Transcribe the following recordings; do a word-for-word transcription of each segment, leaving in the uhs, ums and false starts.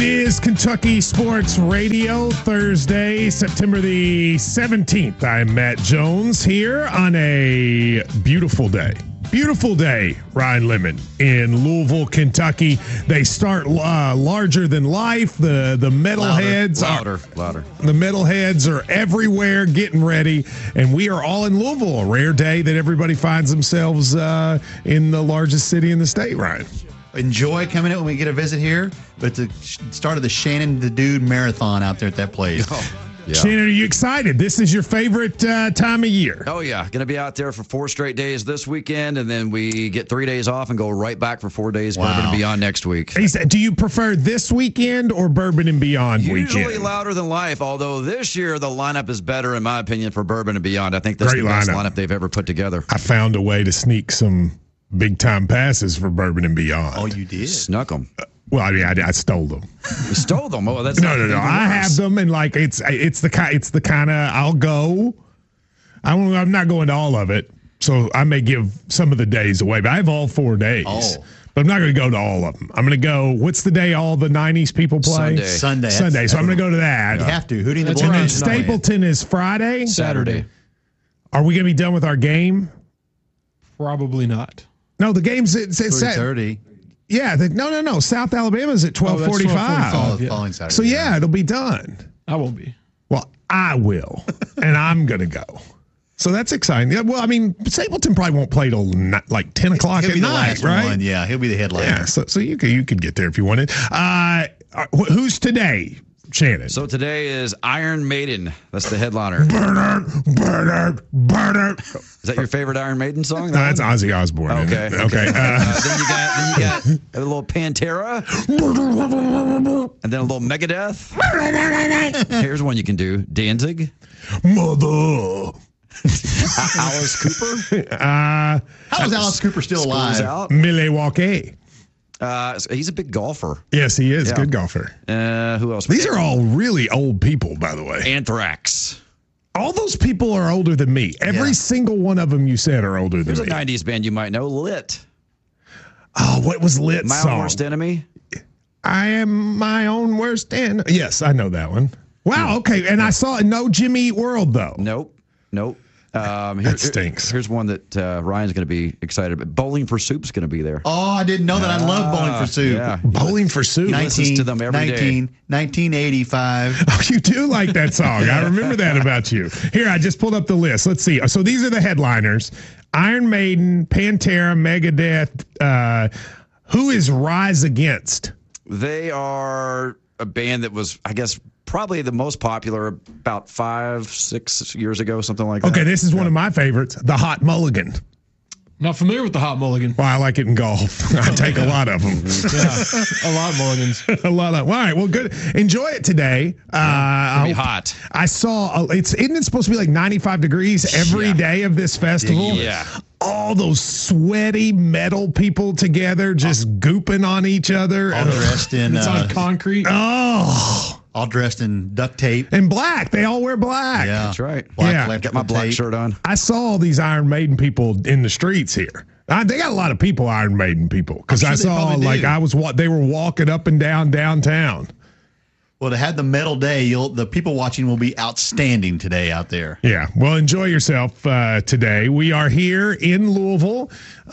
is Kentucky Sports Radio, Thursday, September the seventeenth. I'm Matt Jones here on a beautiful day. Beautiful day, Ryan Lemon, in Louisville, Kentucky. They start uh, larger than life. The the metalheads louder, are louder. The metalheads are everywhere, getting ready, and we are all in Louisville. A rare day that everybody finds themselves uh, in the largest city in the state, Ryan. Enjoy coming in when we get a visit here, but it's the start of the Shannon the Dude marathon out there at that place. Oh, yeah. Shannon, are you excited? This is your favorite uh, time of year. Oh, yeah. Going to be out there for four straight days this weekend, and then we get three days off and go right back for four days, Wow. Bourbon and Beyond next week. He said, do you prefer this weekend or Bourbon and Beyond Usually weekend? louder than life, although this year the lineup is better, in my opinion, for Bourbon and Beyond. I think this Great is the best lineup. lineup they've ever put together. I found a way to sneak some big-time passes for Bourbon and Beyond. Oh, you did? Snuck them. Well, I mean, I, I stole them. You stole them. Oh, that's No, not no, no. even I worse. have them, and like it's it's the kind it's the kind of I'll go. I won't, I'm not going to all of it, so I may give some of the days away. But I have all four days. Oh. But I'm not going to go to all of them. I'm going to go. What's the day all the nineties people play? Sunday. Sunday. Sunday. So I'm going to go to that. You have to. Hootie and the That's And then right. Blowfish. Stapleton is Friday. Saturday. Are we going to be done with our game? Probably not. No, the game's it's, it's three at, thirty. yeah. The, no, no, no. South Alabama's at twelve that's forty-five. Oh, yeah. following Saturday. So yeah, it'll be done. I won't be. Well, I will, and I'm going to go. So that's exciting. Yeah, well, I mean, Stapleton probably won't play till ni- like ten o'clock He'll at be the night, last right? one. Yeah, he'll be the headliner. Yeah. So, so you could you could get there if you wanted. Uh, wh- who's today, Shannon? So today is Iron Maiden. That's the headliner. Burn it, burn it, burn it. Is that your favorite Iron Maiden song? No, that's Ozzy Osbourne. isn't Okay. it? Okay. Uh, Uh, then you got then you got a little Pantera, and then a little Megadeth. Here's one you can do: Danzig, mother. Alice Cooper. Uh, How is Alice Cooper still School's alive? out. Milwaukee. Uh, so he's a big golfer. Yes, he is. Yeah. Good golfer. Uh, who else? These are all really old people, by the way. Anthrax. All those people are older than me. Every Yeah. single one of them you said are older than There's a me. nineties band you might know, Lit. Oh, what was Lit My Own song? Worst Enemy. I am my own worst enemy. Yes, I know that one. Wow, okay. And I saw No Jimmy Eat World, though. Nope. Nope. Um, That stinks. Here's one that uh, Ryan's going to be excited about. Bowling for Soup's going to be there. Oh, I didn't know that. I love Bowling for Soup. Yeah. Bowling for Soup. listens to them every day. nineteen eighty-five. Oh, you do like that song. I remember that about you. Here, I just pulled up the list. Let's see. So these are the headliners. Iron Maiden, Pantera, Megadeth. Uh, who is Rise Against? They are a band that was, I guess, probably the most popular about five, six years ago, something like that. Okay, this is one of my favorites, the Hot Mulligan. Not familiar with the hot mulligan. Well, I like it in golf. I take a lot of them. Yeah, a lot of mulligans. a lot of. All right, well, good. Enjoy it today. Uh, It'll be hot. I saw. Uh, it's isn't it supposed to be like ninety-five degrees every Yeah. day of this festival? Yeah. All those sweaty metal people together, just gooping on each other. All dressed in It's uh, on concrete. Oh, all dressed in duct tape. and black. They all wear black. Yeah. That's right. Black Yeah. electrical Got my black tape. shirt on. I saw all these Iron Maiden people in the streets here. Uh, they got a lot of people, Iron Maiden people, because I'm I sure they saw probably like do. I was what they were walking up and down downtown. Well, to have the metal day, you'll the people watching will be outstanding today out there. Yeah. Well, enjoy yourself uh, today. We are here in Louisville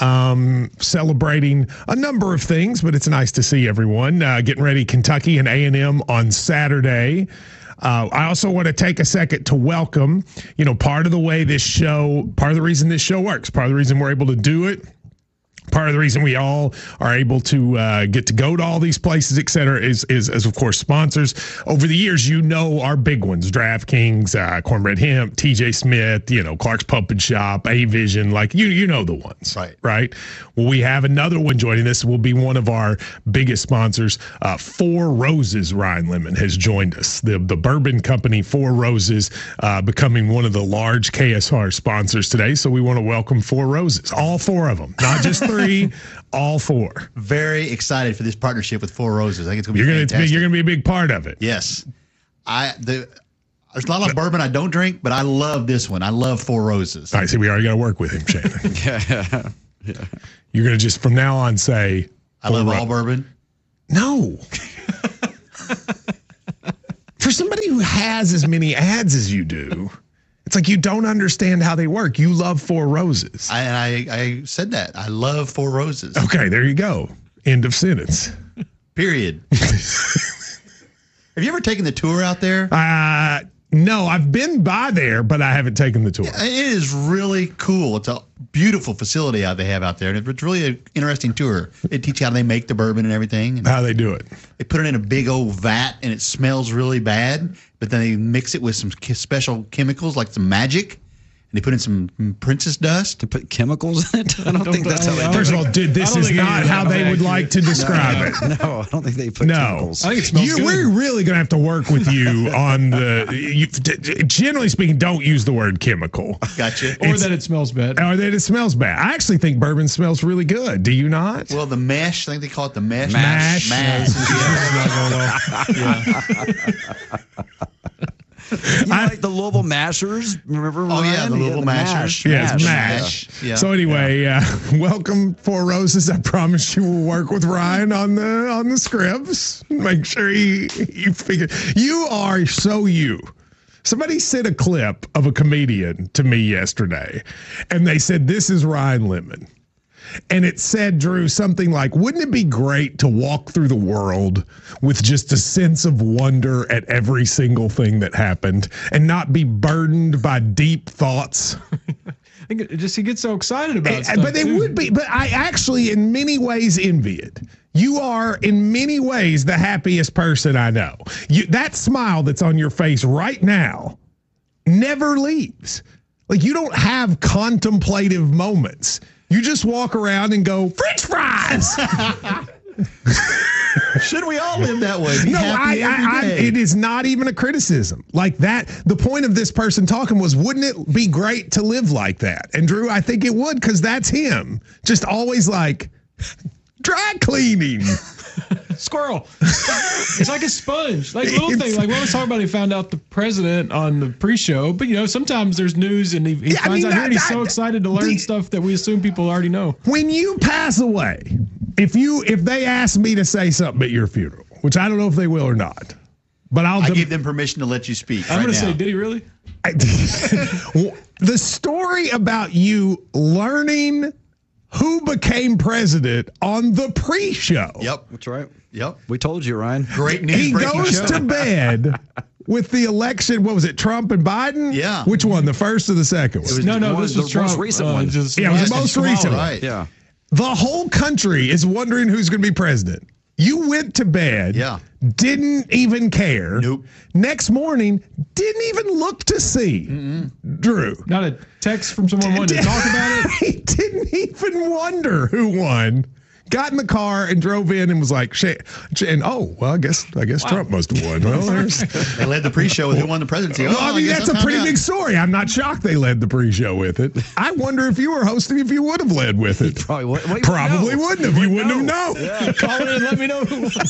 um, celebrating a number of things, but it's nice to see everyone uh, getting ready. Kentucky and A and M on Saturday. Uh, I also want to take a second to welcome, you know, part of the way this show, part of the reason this show works, part of the reason we're able to do it. Part of the reason we all are able to uh, get to go to all these places, et cetera, is, is, is, of course, sponsors. Over the years, you know our big ones, DraftKings, uh, Cornbread Hemp, T J Smith, you know, Clark's Puppet Shop, A-Vision, like, you you know the ones, Right. right? Well, we have another one joining us. Will be one of our biggest sponsors. Uh, Four Roses, Ryan Lemon, has joined us. The, the bourbon company, Four Roses, uh, becoming one of the large K S R sponsors today. So we want to welcome Four Roses, all four of them, not just three, all four. Very excited for this partnership with Four Roses. I think it's going to You're be gonna be, fantastic. you're gonna be a big part of it. Yes. I the there's not a lot of bourbon I don't drink, but I love this one. I love Four Roses. All right, see, we already got to work with him, Shannon. Yeah. yeah. You're gonna just from now on say, I love Four all Ro- bourbon. No. For somebody who has as many ads as you do, it's like you don't understand how they work. You love Four Roses. I, and I, I said that. I love Four Roses. Okay, there you go. End of sentence. Period. Have you ever taken the tour out there? Uh, no, I've been by there, but I haven't taken the tour. It is really cool. It's a beautiful facility out they have out there. And it's really an interesting tour. They teach you how they make the bourbon and everything. And How they do it. they put it in a big old vat and it smells really bad, but then they mix it with some ki- special chemicals like some magic. And they put in some princess dust. To put chemicals in it? I don't, think that's how they do First it. of all, dude, this I don't is think not any of how that they is would like to describe it. No, I don't think they put No. chemicals. I think it smells You, good. we're really going to have to work with you on the. You, generally speaking, don't use the word chemical. Gotcha. or that it smells bad. Or that it smells bad. I actually think bourbon smells really good. Do you not? Well, the mesh, I think they call it the mesh. Mash. Mash. You know, like the Louisville Mashers. Remember? Oh, yeah, Ryan? the He Louisville had Mashers. Yes, Mash. mash. Yeah. So anyway, uh, welcome Four Roses. I promise you will work with Ryan on the on the scripts. Make sure he you figure. You are so you. Somebody sent a clip of a comedian to me yesterday, and they said this is Ryan Lemon. And it said, Drew, something like, wouldn't it be great to walk through the world with just a sense of wonder at every single thing that happened and not be burdened by deep thoughts? I think it just he gets so excited about And- stuff. but they too. would be, but I actually, in many ways, envy it. You are, in many ways, the happiest person I know. You, that smile that's on your face right now never leaves. Like, you don't have contemplative moments. You just walk around and go, French fries. Shouldn't we all live that way? Be No, I, happy I, I, every day. it is not even a criticism. Like that, the point of this person talking was, wouldn't it be great to live like that? And Drew, I think it would, because that's him. Just always like dry cleaning. Squirrel. It's like a sponge. Like little It's- things. Like when I was talking about, he found out the president on the pre-show. But you know, sometimes there's news, and he, he Yeah, I finds mean, out here, and he's that- so that- excited to learn the- stuff that we assume people already know. When you pass away, if you if they ask me to say something at your funeral, which I don't know if they will or not, but I'll I dem- give them permission to let you speak. I'm right going to now. say, did he really? I- the story about you learning who became president on the pre-show. Yep. That's right. Yep. We told you, Ryan. Great news. He breaking goes show. to bed with the election. What was it, Trump and Biden? Yeah. Which one, the first or the second one? was No, no, one- this the was Trump. most recent uh, one. Just Yeah, it was the Yes, most tomorrow, recent one. right. Yeah. The whole country is wondering who's going to be president. You went to bed. Yeah. Didn't even care. Nope. Next morning, didn't even look to see. Drew. Not a text from someone wanting to talk about it. He didn't even wonder who won. Got in the car and drove in and was like, shit. And oh, well, I guess I guess Trump must have won. Well, there's. They led the pre-show with who won the presidency. Well, Oh, I mean, guess that's I a found pretty out. big story. I'm not shocked they led the pre-show with it. I wonder if you were hosting, if you would have led with it. Probably, would- well, you Probably know. wouldn't have. You wouldn't have known. Yeah. Call in and let me know who won.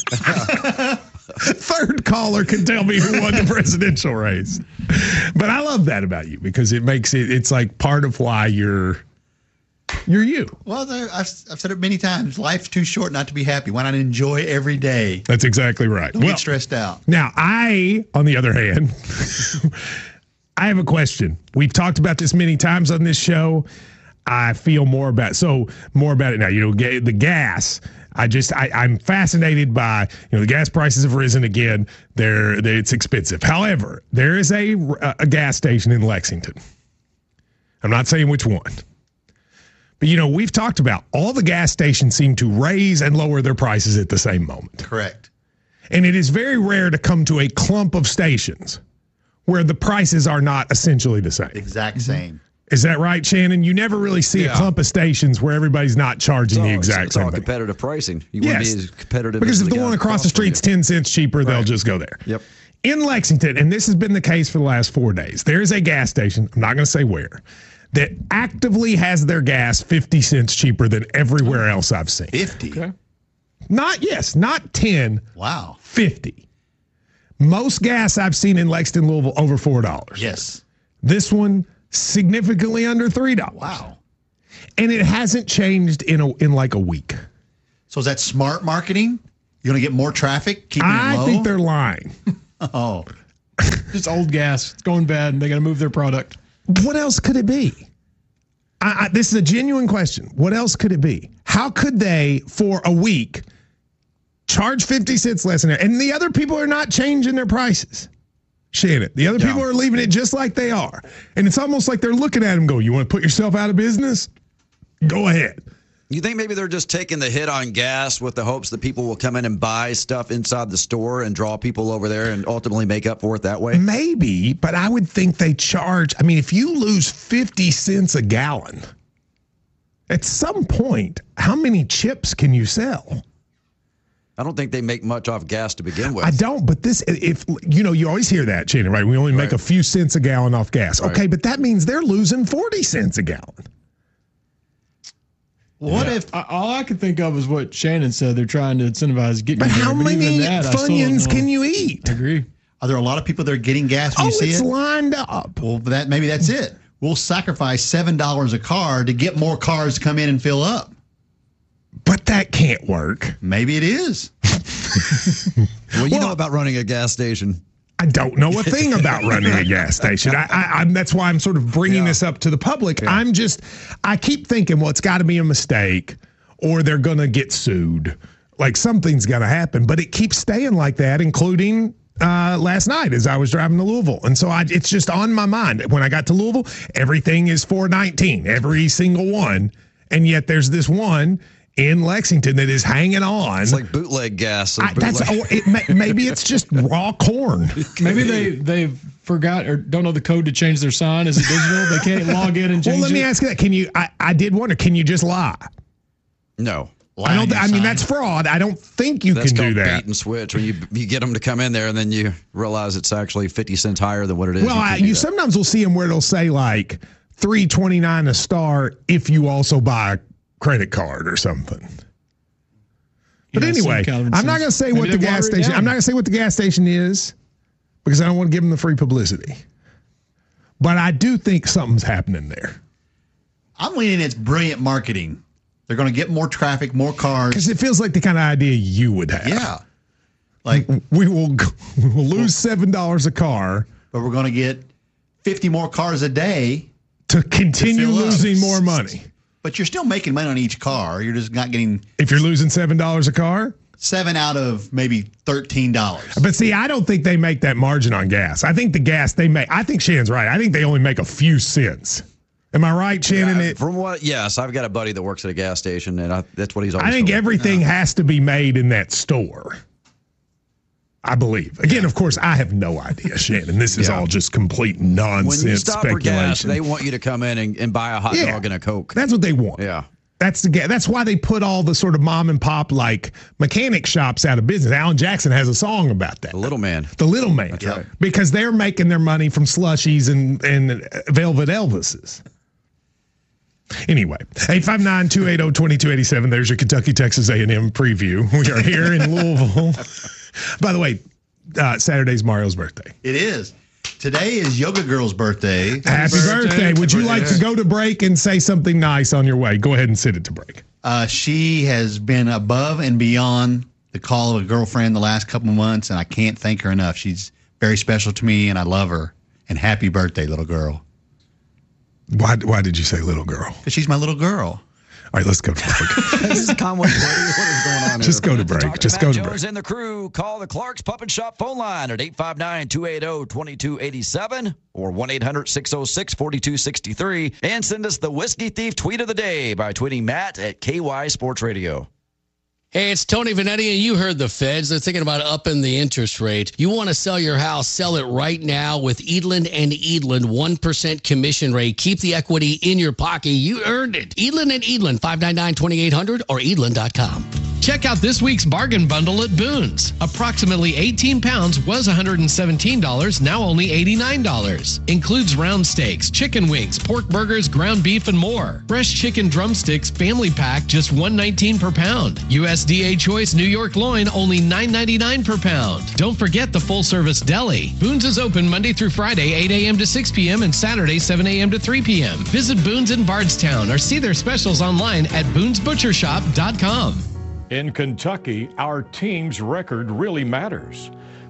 Third caller can tell me who won the presidential race. But I love that about you because it makes it, it's like part of why you're, you're you. Well, there, I've, I've said it many times. Life's too short not to be happy. Why not enjoy every day? That's exactly right. Don't Well, get stressed out. now I, on the other hand, I have a question. We've talked about this many times on this show. I feel more about, so more about it now, you know, ga- the gas. I just, I, I'm fascinated by, you know, the gas prices have risen again. They're, they, it's expensive. However, there is a, a gas station in Lexington. I'm not saying which one. But, you know, we've talked about all the gas stations seem to raise and lower their prices at the same moment. Correct. And it is very rare to come to a clump of stations where the prices are not essentially the same. Exact same. Is that right, Shannon? You never really see Yeah. a clump of stations where everybody's not charging It's the all- exact it's all same thing. competitive pricing. You Yes. want to be as competitive Because as if the guy one across the from you. street's ten cents cheaper, they'll just go there. Yep. In Lexington, and this has been the case for the last four days, there is a gas station, I'm not going to say where, that actively has their gas fifty cents cheaper than everywhere else I've seen. fifty. Okay. Not, yes, not ten, Wow. fifty. Most gas I've seen in Lexington, Louisville, over four dollars. Yes. This one, significantly under three dollars. Wow. And it hasn't changed in a, in like a week. So is that smart marketing? You're going to get more traffic, keeping it I low? think they're lying. Oh, Just old gas. It's going bad, and they got to move their product. What else could it be? I, I, this is a genuine question. What else could it be? How could they, for a week, charge fifty cents less than that? And the other people are not changing their prices. Shannon, the other Yeah. people are leaving it just like they are. And it's almost like they're looking at them go, you want to put yourself out of business? Go ahead. You think maybe they're just taking the hit on gas with the hopes that people will come in and buy stuff inside the store and draw people over there and ultimately make up for it that way? Maybe, but I would think they charge. I mean, if you lose fifty cents a gallon, at some point, how many chips can you sell? I don't think they make much off gas to begin with. I don't, but this, if you know, you always hear that, Shannon, right? We only make Right. a few cents a gallon off gas. Right. Okay, but that means they're losing forty cents a gallon. What Yeah. if I, all I could think of is what Shannon said. They're trying to incentivize getting. But you there, how but even many that, I still don't Funyuns know. can you eat? I agree. are there a lot of people that are getting gas when Oh, you see it's it? lined up. Well, that maybe that's it. We'll sacrifice seven dollars a car to get more cars to come in and fill up. But that can't work. Maybe it is. Well, you Well- know about running a gas station. I don't know a thing about running a gas station. I, I, I'm, that's why I'm sort of bringing Yeah. this up to the public. I'm just, I keep thinking, well, it's got to be a mistake, or they're going to get sued. Like something's going to happen, but it keeps staying like that, including uh, last night as I was driving to Louisville. And so I, it's just on my mind. When I got to Louisville, everything is four nineteen, every single one. And yet there's this one in Lexington that is hanging on. It's like bootleg gas. or I, that's bootleg- oh, it, may, maybe it's just raw corn. Maybe they they forgot or don't know the code to change their sign. Is it digital? They can't log in and change Well, let me it. ask you that. Can you? I, I did wonder. Can you just lie? No. I don't. Lying I mean, sign. that's fraud. I don't think you That's can do called that. bait and switch. When you you get them to come in there and then you realize it's actually fifty cents higher than what it is. Well, you I, can't do you that. sometimes will see them where it'll say like three twenty nine a star if you also buy a credit card or something. But Yeah, some anyway, kind of I'm not going to say Maybe what the they gas water it station. down. I'm not going to say what the gas station is because I don't want to give them the free publicity. But I do think something's happening there I'm leaning it's brilliant marketing. They're going to get more traffic, more cars. because it feels like the kind of idea you would have. Yeah. Like, we will we will lose seven dollars a car but we're going to get fifty more cars a day, to continue fill up. losing more money. but you're still making money on each car. You're just not getting If you're losing seven dollars a car. seven out of maybe thirteen dollars. But see, I don't think they make that margin on gas. I think the gas they make, I think Shannon's right. I think they only make a few cents. Am I right, Shannon? Yeah, It- from what? Yes, I've got a buddy that works at a gas station, and I, that's what he's always. I think told me. everything has to be made in that store. I believe. Again, of course, I have no idea, Shannon. This is Yeah. all just complete nonsense When you stop for gas, speculation. they want you to come in and, and buy a hot Yeah. dog and a Coke. That's what they want. Yeah. That's the ga- that's why they put all the sort of mom and pop like mechanic shops out of business. Alan Jackson has a song about that. The little man. The little man. That's right. Because they're making their money from slushies and, and Velvet Elvises. Anyway, eight five nine, two eight zero, two two eight seven. There's your Kentucky Texas A and M preview. We are here in Louisville. By the way, uh, Saturday's Mario's birthday. It is. Today is Yoga Girl's birthday. Happy birthday. birthday. Would you Happy like to birthday. go to break and say something nice on your way? Go ahead and sit it to break. Uh, she has been above and beyond the call of a girlfriend the last couple of months, and I can't thank her enough. She's very special to me, and I love her. And happy birthday, little girl. Why, why did you say little girl? Because she's my little girl. All right, let's go to break. This is Conway. What is going on Just here? go to break. Talk Just Matt go to Jones break. and the crew. Call the Clark's Pup and Shop phone line at eight five nine, two eight zero, two two eight seven or one eight hundred, six oh six, four two six three. And send us the Whiskey Thief tweet of the day by tweeting Matt at K Y Sports Radio. Hey, it's Tony Vanetti, and you heard the feds. They're thinking about upping the interest rate. You want to sell your house, sell it right now with Edland and Edland, one percent commission rate. Keep the equity in your pocket. You earned it. Edland and Edland, five nine nine, two eight hundred or edland dot com. Check out this week's bargain bundle at Boone's. Approximately eighteen pounds was one hundred seventeen dollars, now only eighty-nine dollars. Includes round steaks, chicken wings, pork burgers, ground beef, and more. Fresh chicken drumsticks family pack, just one hundred nineteen dollars per pound. U S D A Choice New York loin, only nine ninety-nine per pound. Don't forget the full-service deli. Boone's is open Monday through Friday, eight a.m. to six p.m. and Saturday, seven a.m. to three p.m. Visit Boone's in Bardstown or see their specials online at boons butcher shop dot com. In Kentucky, our team's record really matters.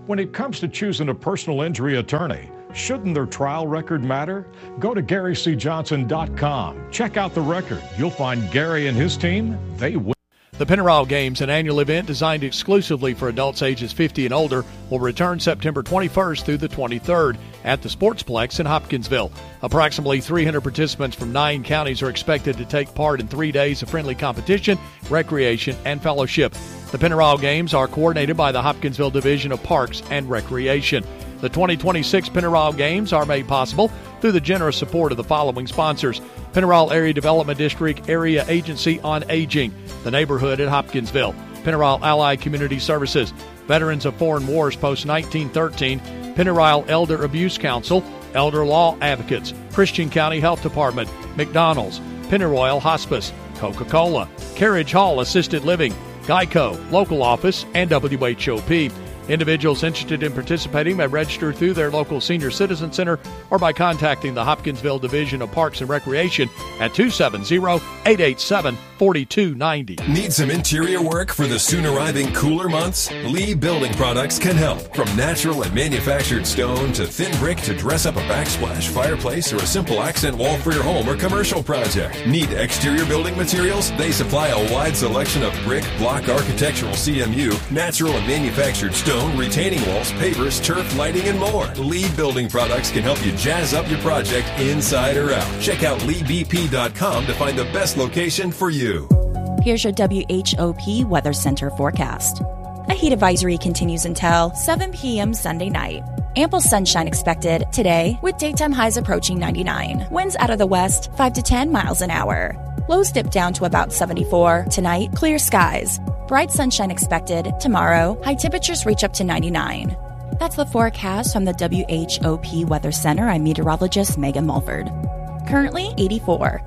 When it comes to choosing a personal injury attorney, shouldn't their trial record matter? Go to Gary C Johnson dot com. Check out the record. You'll find Gary and his team, they win. The Pennyrile Games, an annual event designed exclusively for adults ages fifty and older, will return September twenty-first through the twenty-third at the Sportsplex in Hopkinsville. Approximately three hundred participants from nine counties are expected to take part in three days of friendly competition, recreation, and fellowship. The Pennyrile Games are coordinated by the Hopkinsville Division of Parks and Recreation. The twenty twenty-six Pennyrile Games are made possible through the generous support of the following sponsors: Pennyrile Area Development District Area Agency on Aging, the neighborhood at Hopkinsville, Pennyrile Allied Community Services, Veterans of Foreign Wars Post nineteen thirteen, Pennyrile Elder Abuse Council, Elder Law Advocates, Christian County Health Department, McDonald's, Pennyroyal Hospice, Coca-Cola, Carriage Hall Assisted Living, Geico, Local Office, and W H O P. Individuals interested in participating may register through their local senior citizen center or by contacting the Hopkinsville Division of Parks and Recreation at two seven zero, eight eight seven, four two nine zero. Need some interior work for the soon arriving cooler months? Lee Building Products can help. From natural and manufactured stone to thin brick to dress up a backsplash, fireplace, or a simple accent wall for your home or commercial project. Need exterior building materials? They supply a wide selection of brick, block, architectural C M U, natural and manufactured stone, retaining walls, pavers, turf, lighting, and more. Lee Building Products can help you jazz up your project inside or out. Check out lee b p dot com to find the best location for you. Here's your W H O P Weather Center forecast. A heat advisory continues until seven p.m. Sunday night. Ample sunshine expected today with daytime highs approaching ninety-nine. Winds out of the west five to ten miles an hour. Lows dip down to about seventy-four. Tonight, clear skies. Bright sunshine expected tomorrow. High temperatures reach up to ninety-nine. That's the forecast from the W H O P Weather Center. I'm meteorologist Megan Mulford. Currently eighty-four.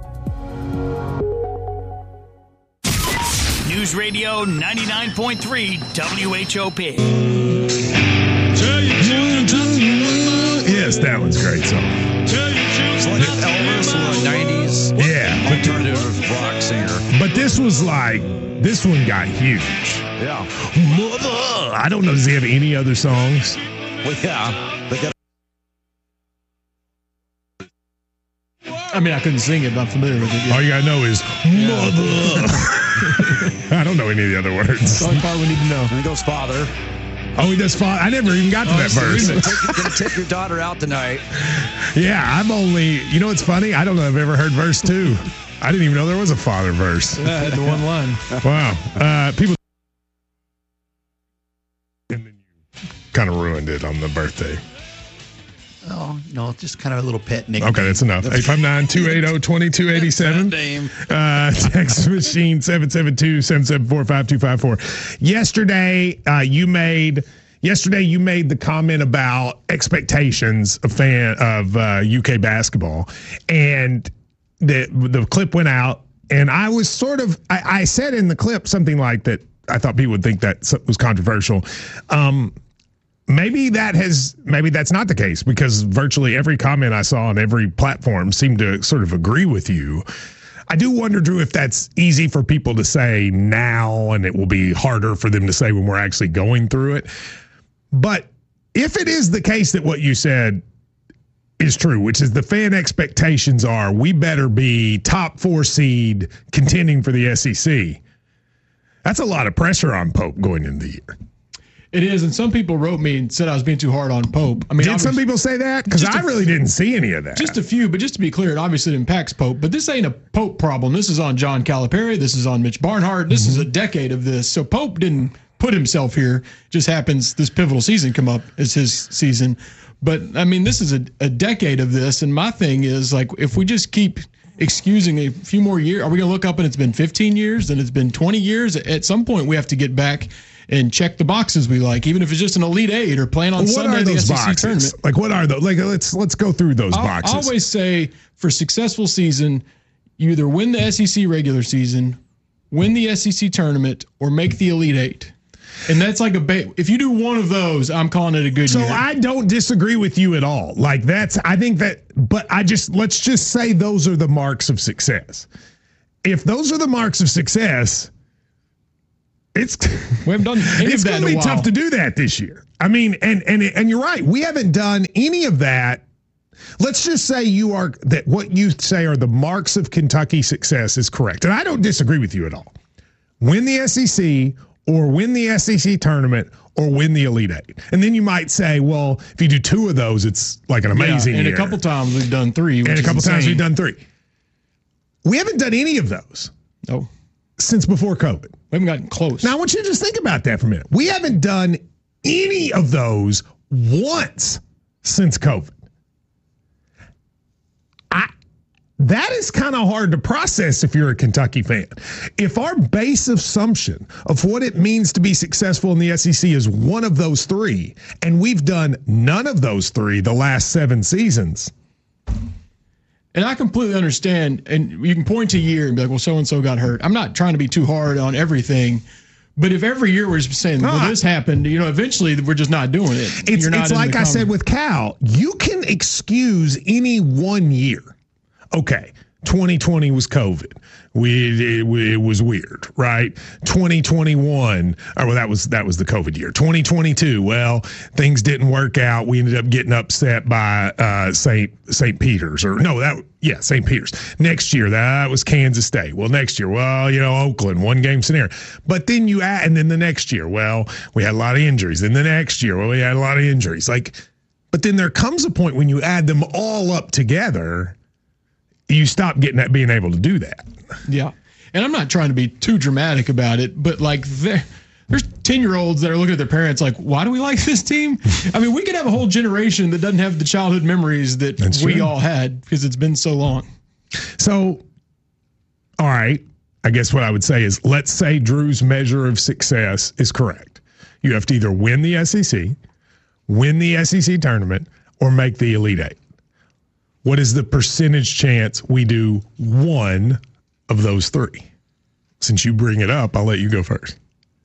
News Radio ninety-nine point three W H O P. Yes, that one's a great song. It's like Elvis or a nineties yeah. alternative rock singer. But this was like, this one got huge. Yeah. Mother! I don't know, does he have any other songs? Well, yeah. They got I mean, I couldn't sing it, but I'm familiar with it. Yeah. All you gotta know is mother. I don't know any of the other words. That's the only part we need to know. And it goes father. Oh, he does father. I never even got to oh, that verse. Gonna take, gonna take your daughter out tonight. Yeah, I'm only, you know what's funny? I don't know if I've ever heard verse two. I didn't even know there was a father verse. Yeah, I had the one line. Wow. Uh, people. And then you kind of ruined it on the birthday. Oh, no, just kind of a little pet nickname. Okay, that's enough. eight five nine, two eight zero, two two eight seven. Uh, text machine seven seven two, seven seven four, five two five four. Yesterday, uh, you made yesterday you made the comment about expectations of fan of uh, U K basketball, and the the clip went out, and I was sort of I, I said in the clip something like that. I thought people would think that was controversial. Um, Maybe that has, maybe that's not the case, because virtually every comment I saw on every platform seemed to sort of agree with you. I do wonder, Drew, if that's easy for people to say now and it will be harder for them to say when we're actually going through it. But if it is the case that what you said is true, which is the fan expectations are we better be top four seed contending for the S E C, that's a lot of pressure on Pope going into the year. It is, and some people wrote me and said I was being too hard on Pope. I mean, did some people say that? Because I really didn't see any of that. Just a few, but just to be clear, it obviously impacts Pope. But this ain't a Pope problem. This is on John Calipari. This is on Mitch Barnhart. This mm-hmm. is a decade of this. So Pope didn't put himself here. Just happens this pivotal season come up as his season. But, I mean, this is a, a decade of this. And my thing is, like, if we just keep excusing a few more years, are we going to look up and it's been fifteen years and it's been twenty years? At some point, we have to get back and check the boxes we like, even if it's just an Elite Eight or playing on what Sunday are those the S E C boxes? Tournament. Like, what are those? Like, let's let's go through those I'll, boxes. I always say for successful season, you either win the S E C regular season, win the S E C tournament, or make the Elite Eight. And that's like a ba- if you do one of those, I'm calling it a good so year. So I don't disagree with you at all. Like that's I think that, but I just let's just say those are the marks of success. If those are the marks of success, It's we haven't done any it's of that going to in a be while. tough to do that this year. I mean, and and and you're right. We haven't done any of that. Let's just say you are that what you say are the marks of Kentucky success is correct, and I don't disagree with you at all. Win the S E C or win the S E C tournament or win the Elite Eight, and then you might say, well, if you do two of those, it's like an amazing yeah, and year. a couple times we've done three, which and a is couple insane. times we've done three. We haven't done any of those. No. Since before COVID. We haven't gotten close. Now, I want you to just think about that for a minute. We haven't done any of those once since COVID. I, that is kind of hard to process if you're a Kentucky fan. If our base assumption of what it means to be successful in the S E C is one of those three, and we've done none of those three the last seven seasons. And I completely understand, and you can point to a year and be like, well, so-and-so got hurt. I'm not trying to be too hard on everything, but if every year we're just saying, well, this happened, you know, eventually we're just not doing it. It's, You're not it's in like the I com- said with Cal, you can excuse any one year. Okay, twenty twenty was COVID. We it, it was weird, right? twenty twenty-one, or well, that was that was the COVID year. twenty twenty-two, well, things didn't work out. We ended up getting upset by uh, Saint Saint Peter's, or no, that yeah, Saint Peter's. Next year, that was Kansas State. Well, next year, well, you know, Oakland, one game scenario. But then you add, and then the next year, well, we had a lot of injuries. Then the next year, well, we had a lot of injuries. Like, but then there comes a point when you add them all up together, you stop getting that, being able to do that. Yeah. And I'm not trying to be too dramatic about it, but like there, there's ten year olds that are looking at their parents like, why do we like this team? I mean, we could have a whole generation that doesn't have the childhood memories that That's we true. all had because it's been so long. So, all right, I guess what I would say is, let's say Drew's measure of success is correct. You have to either win the S E C, win the S E C tournament, or make the Elite Eight. What is the percentage chance we do one of those three? Since you bring it up, I'll let you go first.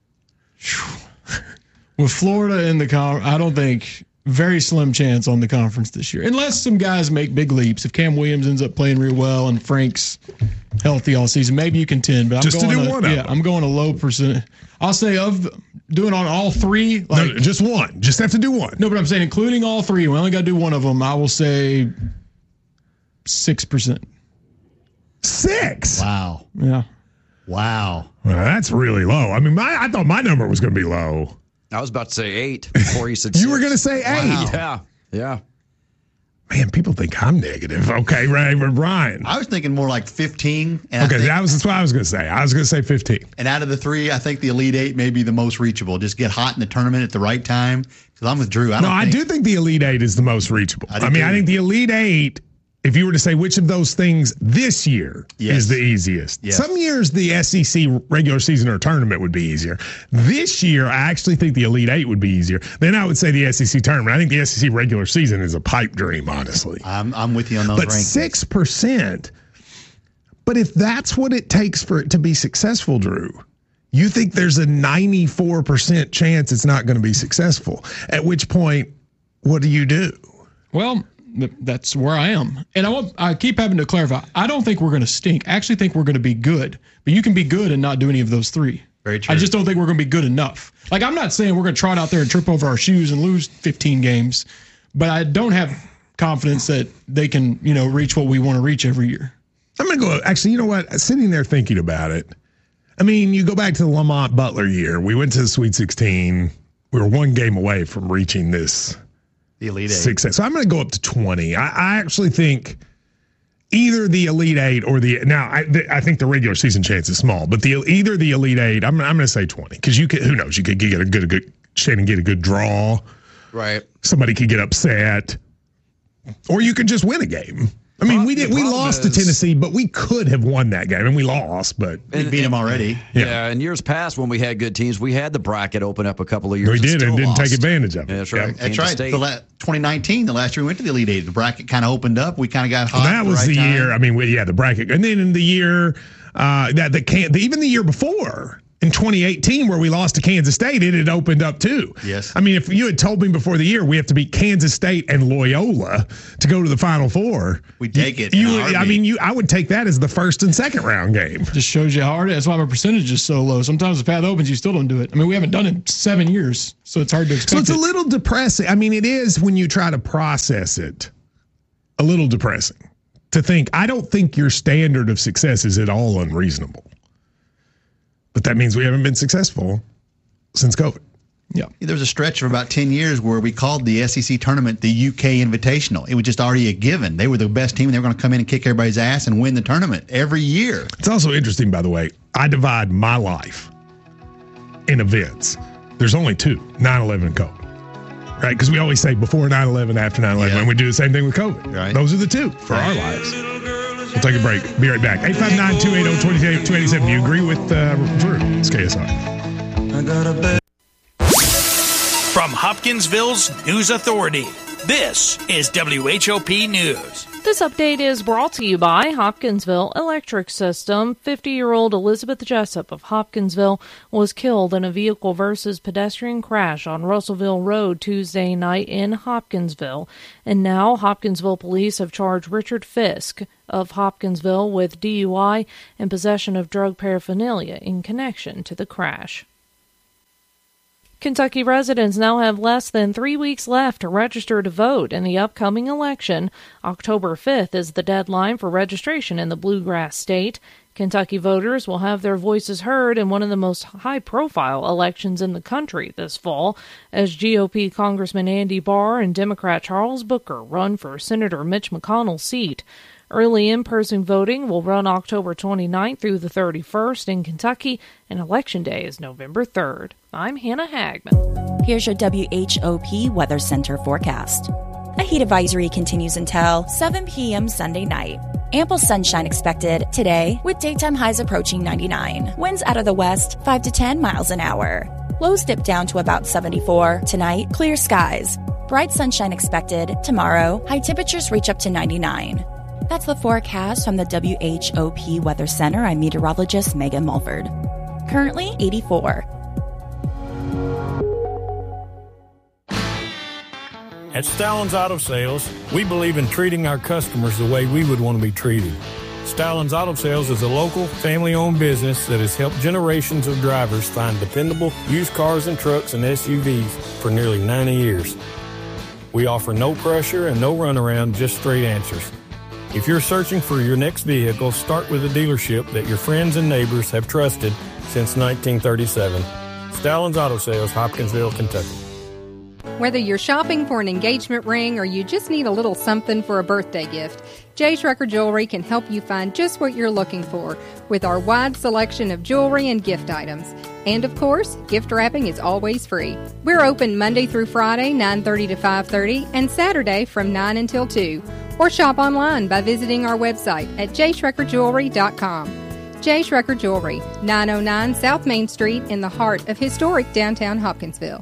With Florida in the con, I don't think very slim chance on the conference this year, unless some guys make big leaps. If Cam Williams ends up playing real well and Frank's healthy all season, maybe you contend. But I'm Just to going do a, one of yeah, them. I'm going a low percent. I'll say of doing on all three. Like, no, just one. Just have to do one. No, but I'm saying including all three. We only got to do one of them. I will say six percent. Six. Wow. Yeah. Wow. Well, that's really low. I mean, my I thought my number was going to be low. I was about to say eight before you said You six. were going to say eight. Wow. Yeah. Yeah. Man, people think I'm negative. Okay, Ray, but Ryan. I was thinking more like fifteen. And Okay, I think, that was that's what I was going to say. I was going to say fifteen. and out of the three, I think the Elite Eight may be the most reachable. Just get hot in the tournament at the right time. Because I'm with Drew. I No, don't I think, do think the Elite Eight is the most reachable. I I, do mean, too. I think the Elite Eight, if you were to say which of those things this year Yes. is the easiest. Yes. Some years the S E C regular season or tournament would be easier. This year, I actually think the Elite Eight would be easier. Then I would say the S E C tournament. I think the S E C regular season is a pipe dream, honestly. I'm, I'm with you on those But rankings. six percent. But if that's what it takes for it to be successful, Drew, you think there's a ninety-four percent chance it's not going to be successful. At which point, what do you do? Well, th- that's where I am. And I want, I keep having to clarify. I don't think we're going to stink. I actually think we're going to be good. But you can be good and not do any of those three. Very true. I just don't think we're going to be good enough. Like, I'm not saying we're going to trot out there and trip over our shoes and lose fifteen games, but I don't have confidence that they can, you know, reach what we want to reach every year. I'm going to go, actually, you know what? Sitting there thinking about it, I mean, you go back to the Lamont Butler year. We went to the Sweet sixteen. We were one game away from reaching this the Elite Eight. success. So I'm going to go up to twenty. I, I actually think either the Elite Eight or the now. I, the, I think the regular season chance is small, but the either the Elite Eight. I'm I'm going to say twenty because you could. Who knows? You could get a good a good Shannon get a good draw. Right. Somebody could get upset, or you could just win a game. I mean, we did. The We problem lost to is- Tennessee, but we could have won that game, and we lost. But We beat them already. Yeah. Yeah. In years past, when we had good teams, we had the bracket open up a couple of years. we did still and didn't lost. take advantage of it. Yeah, that's right. That's Kansas right. State. The la- twenty nineteen, the last year we went to the Elite Eight, the bracket kind of opened up. We kind of got hot. Well, that at the was right the time. year. I mean, we, yeah, the bracket, and then in the year uh, that the can even the year before, in twenty eighteen where we lost to Kansas State, it had opened up too. Yes. I mean, if you had told me before the year we have to beat Kansas State and Loyola to go to the Final Four, we take it. You, would, I mean, you, I would take that as the first and second round game. Just shows you how hard it is. That's why my percentage is so low. Sometimes the path opens, you still don't do it. I mean, we haven't done it in seven years, so it's hard to expect. So it's it. a little depressing. I mean, it is when you try to process it. A little depressing to think. I don't think your standard of success is at all unreasonable. But that means we haven't been successful since COVID. Yeah. There was a stretch of about ten years where we called the S E C tournament the U K Invitational. It was just already a given. They were the best team. They were going to come in and kick everybody's ass and win the tournament every year. It's also interesting, by the way, I divide my life in events. There's only two, nine eleven and COVID. Right? Because we always say before nine eleven, after nine eleven, Yeah. and we do the same thing with COVID. Right. Those are the two for our lives. We'll take a break. Be right back. eight five nine, two eight zero, two eight seven. Do you agree with uh, Drew? It's K S R. From Hopkinsville's News Authority, this is W H O P News. This update is brought to you by Hopkinsville Electric System. fifty-year-old Elizabeth Jessup of Hopkinsville was killed in a vehicle versus pedestrian crash on Russellville Road Tuesday night in Hopkinsville. And now Hopkinsville police have charged Richard Fisk of Hopkinsville with D U I and possession of drug paraphernalia in connection to the crash. Kentucky residents now have less than three weeks left to register to vote in the upcoming election. October fifth is the deadline for registration in the Bluegrass State. Kentucky voters will have their voices heard in one of the most high-profile elections in the country this fall, as G O P Congressman Andy Barr and Democrat Charles Booker run for Senator Mitch McConnell's seat. Early in-person voting will run October twenty-ninth through the thirty-first in Kentucky, and Election Day is November third. I'm Hannah Hagman. Here's your W H O P Weather Center forecast. A heat advisory continues until seven p.m. Sunday night. Ample sunshine expected today with daytime highs approaching ninety-nine. Winds out of the west, five to ten miles an hour. Lows dip down to about seventy-four. Tonight, clear skies. Bright sunshine expected tomorrow. High temperatures reach up to ninety-nine. That's the forecast from the W H O P Weather Center. I'm meteorologist Megan Mulford. Currently eighty-four. At Stallings Auto Sales, we believe in treating our customers the way we would want to be treated. Stallings Auto Sales is a local, family-owned business that has helped generations of drivers find dependable used cars and trucks and S U Vs for nearly ninety years. We offer no pressure and no runaround, just straight answers. If you're searching for your next vehicle, start with a dealership that your friends and neighbors have trusted since nineteen thirty-seven. Stallings Auto Sales, Hopkinsville, Kentucky. Whether you're shopping for an engagement ring or you just need a little something for a birthday gift, J. Schrecker Jewelry can help you find just what you're looking for with our wide selection of jewelry and gift items. And of course, gift wrapping is always free. We're open Monday through Friday, nine thirty to five thirty, and Saturday from nine until two. Or shop online by visiting our website at j schrecker jewelry dot com. J. Schrecker Jewelry, nine oh nine South Main Street in the heart of historic downtown Hopkinsville.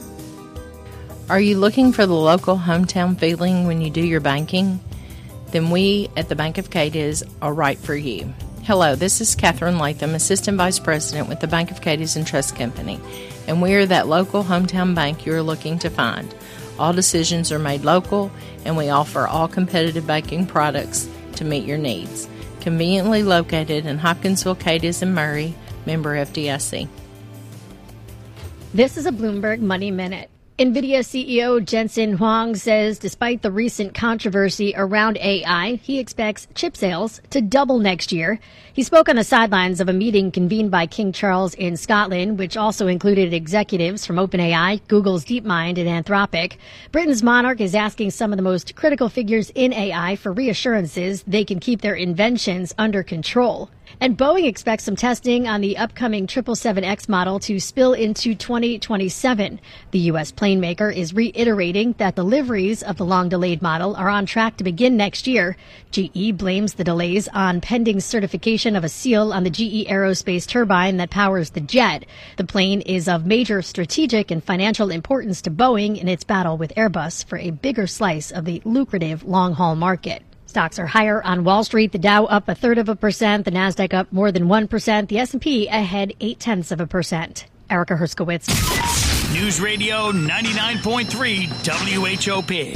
Are you looking for the local hometown feeling when you do your banking? Then we at the Bank of Cadiz are right for you. Hello, this is Catherine Latham, Assistant Vice President with the Bank of Cadiz and Trust Company, and we are that local hometown bank you are looking to find. All decisions are made local, and we offer all competitive banking products to meet your needs. Conveniently located in Hopkinsville, Cadiz, and Murray, member F D I C. This is a Bloomberg Money Minute. NVIDIA C E O Jensen Huang says despite the recent controversy around A I, he expects chip sales to double next year. He spoke on the sidelines of a meeting convened by King Charles in Scotland, which also included executives from OpenAI, Google's DeepMind, and Anthropic. Britain's monarch is asking some of the most critical figures in A I for reassurances they can keep their inventions under control. And Boeing expects some testing on the upcoming triple seven X model to spill into twenty twenty-seven. The U S plane maker is reiterating that deliveries of the long-delayed model are on track to begin next year. G E blames the delays on pending certification of a seal on the G E Aerospace turbine that powers the jet. The plane is of major strategic and financial importance to Boeing in its battle with Airbus for a bigger slice of the lucrative long-haul market. Stocks are higher on Wall Street. The Dow up a third of a percent. The Nasdaq up more than one percent. The S and P ahead eight tenths of a percent. Erica Herskowitz. News Radio ninety-nine point three W H O P.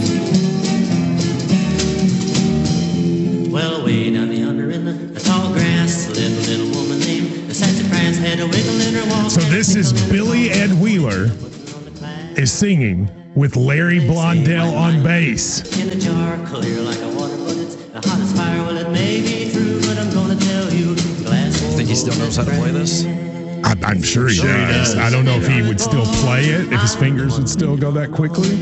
Well, way down yonder in the, the tall grass, a little, little woman named the sassafras had a wiggle in her walk. So this is Billy Ed Wheeler is singing with Larry Blondell on bass. In a jar, clear like a water, but it's the hottest fire. Well, it may be true, but I'm gonna tell you. Think he still knows how to play this? I, I'm sure he Sure he does. does. I don't know if he would still play it, if his fingers would still go that quickly.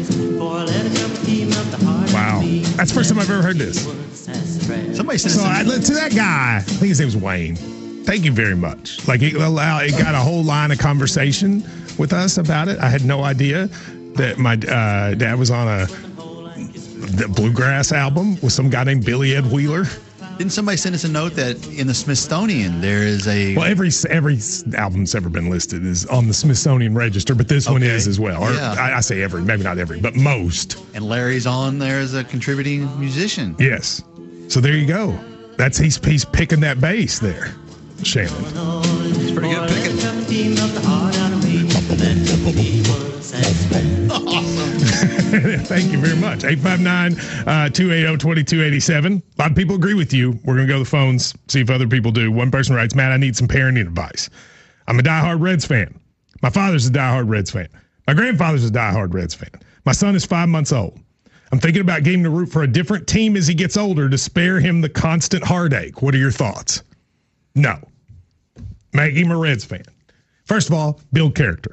Wow. That's the first time I've ever heard this. Somebody said So I, to that guy, I think his name was Wayne. Thank you very much. Like it allowed, it got a whole line of conversation with us about it. I had no idea that my uh, dad was on a the bluegrass album with some guy named Billy Ed Wheeler. Didn't somebody send us a note that in the Smithsonian there is a Well, every every album that's ever been listed is on the Smithsonian Register, but this one Okay. is as well. Or Yeah. I, I say every, maybe not every, but most. and Larry's on there as a contributing musician. Yes. So there you go. That's he's he's picking that bass there, Shannon. It's pretty good picking. Thank you very much. eight five nine, two eight zero, two two eight seven. A lot of people agree with you. We're going to go to the phones, see if other people do. One person writes, Matt, I need some parenting advice. I'm a diehard Reds fan. My father's a diehard Reds fan. My grandfather's a diehard Reds fan. My son is five months old. I'm thinking about getting to root for a different team as he gets older to spare him the constant heartache. What are your thoughts? No. Make him a Reds fan. First of all, build character.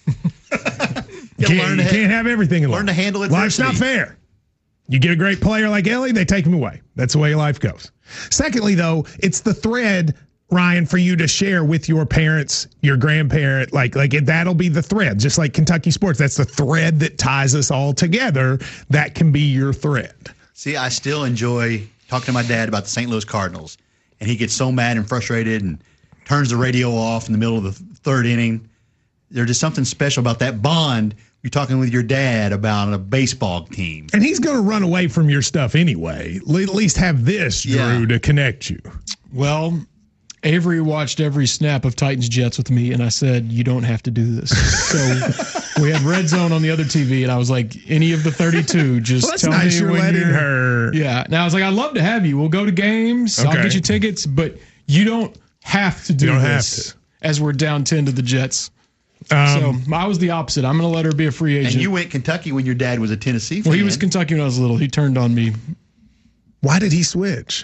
You can't, learn you to- can't have everything in life. learn to handle Life's not adversity. fair. You get a great player like Ellie, they take him away. That's the way life goes. Secondly, though, it's the thread, Ryan, for you to share with your parents, your grandparent. Like, like that'll be the thread. Just like Kentucky sports, that's the thread that ties us all together. That can be your thread. See, I still enjoy talking to my dad about the Saint Louis Cardinals, and he gets so mad and frustrated and turns the radio off in the middle of the third inning. There's just something special about that bond. You're talking with your dad about a baseball team. And he's going to run away from your stuff anyway. At least have this, Drew, Yeah. to connect you. Well, Avery watched every snap of Titans Jets with me, and I said, you don't have to do this. So we had Red Zone on the other T V, and I was like, any of the thirty-two, just Well, that's tell nice me you're when letting you're. her. Yeah. Now I was like, I'd love to have you. We'll go to games. I'll Okay. get you tickets, but you don't have to do You don't have this to. as we're down ten to the Jets. Um, so I was the opposite. I'm going to let her be a free agent. And you went Kentucky when your dad was a Tennessee fan. well, he was Kentucky when I was little. He turned on me. Why did he switch?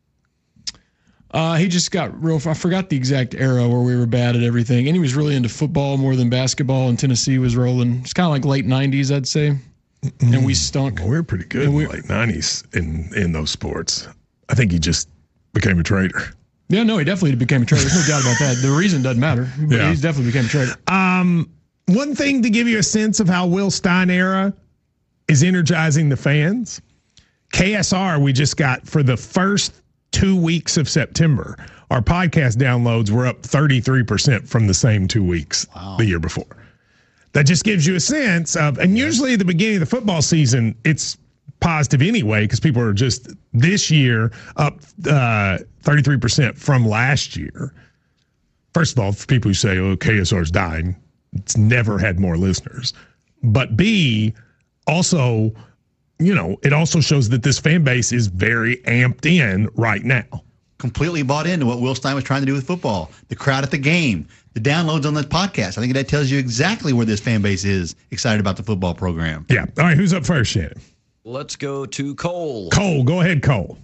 Uh, he just got real. I forgot the exact era where we were bad at everything, and he was really into football more than basketball. And Tennessee was rolling. It's kind of like late nineties, I'd say. And we stunk. Well, we were pretty good in the late nineties in, in those sports. I think he just became a traitor. Yeah, no, he definitely became a traitor. There's no doubt about that. The reason doesn't matter. But Yeah. he's definitely became a traitor. Um, one thing to give you a sense of how Will Stein era is energizing the fans. K S R, we just got for the first two weeks of September, our podcast downloads were up thirty-three percent from the same two weeks the year before. That just gives you a sense of, and usually at the beginning of the football season, it's positive anyway, because people are just this year up uh, thirty-three percent from last year. First of all, for people who say, oh, K S R's dying, it's never had more listeners. But B, also, you know, it also shows that this fan base is very amped in right now. Completely bought into what Will Stein was trying to do with football. The crowd at the game, the downloads on this podcast. I think that tells you exactly where this fan base is excited about the football program. Yeah. All right, who's up first, Shannon? Let's go to Cole. Cole, go ahead, Cole.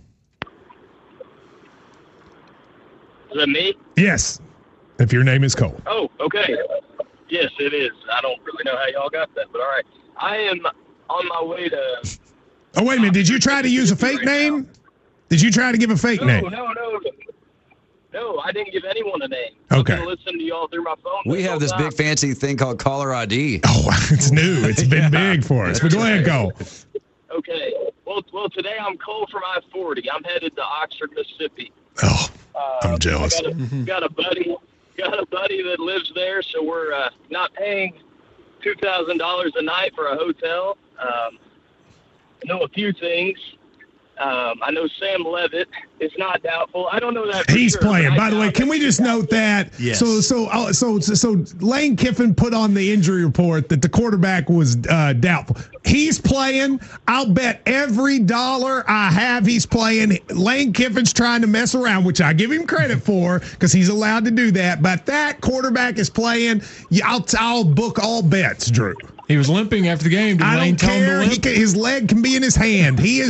Is that me? Yes, if your name is Cole. Oh, okay. Yes, it is. I don't really know how y'all got that, but all right. I am on my way to. Oh, wait a minute. Did you try to use a fake name? Did you try to give a fake No, name? no, no, no. No, I didn't give anyone a name. Okay. I've been listening to y'all through my phone. We have this big fancy thing called caller I D. Oh, it's new. It's been big for us. But go ahead, Cole. Okay. Well, well, today I'm Cole from I forty. I'm headed to Oxford, Mississippi. Oh, Uh, I'm jealous. I got a, got a buddy, got a buddy that lives there, so we're uh, not paying two thousand dollars a night for a hotel. Um, I know a few things. Um, I know Sam Levitt is not doubtful. I don't know that. For He's sure, playing. but By I the way, doubt can we just he's note that? Yes. So, so, uh, so, so, so, Lane Kiffin put on the injury report that the quarterback was uh, doubtful. He's playing. I'll bet every dollar I have he's playing. Lane Kiffin's trying to mess around, which I give him credit for because he's allowed to do that. But that quarterback is playing. Yeah, I'll, I'll book all bets, Drew. He was limping after the game. Did I Lane don't tell him to care. limp? He can, his leg can be in his hand. He is